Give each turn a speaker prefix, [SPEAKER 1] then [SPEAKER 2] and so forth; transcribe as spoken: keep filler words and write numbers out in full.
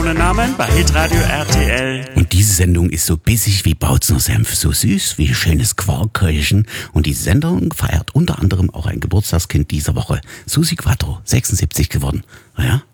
[SPEAKER 1] ohne Namen bei Hitradio R T L.
[SPEAKER 2] Und diese Sendung ist so bissig wie Bautzner Senf, so süß wie schönes Quarkkäulchen. Und diese Sendung feiert unter anderem auch ein Geburtstagskind dieser Woche. Susi Quattro, sechsundsiebzig geworden. Naja,